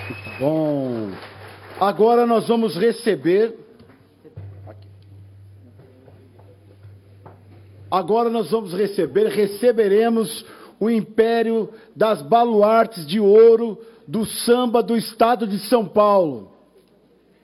Bom, agora nós vamos receber... Receberemos o Império das Baluartes de Ouro do Samba do Estado de São Paulo.